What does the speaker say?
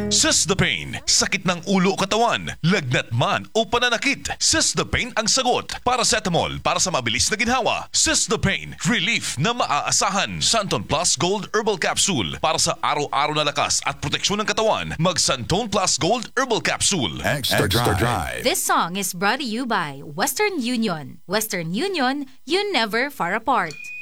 Sesdapain, sakit ng ulo o katawan, lagnat man o pananakit. Sesdapain ang sagot. Paracetamol para sa mabilis na ginhawa. Sesdapain, relief na maaasahan. Santon Plus Gold Herbal Capsule para sa araw-araw na lakas at proteksyon ng katawan. Mag Santon Plus Gold Herbal Capsule. Extra Drive. This song is brought to you by Western Union. Western Union, you never far apart.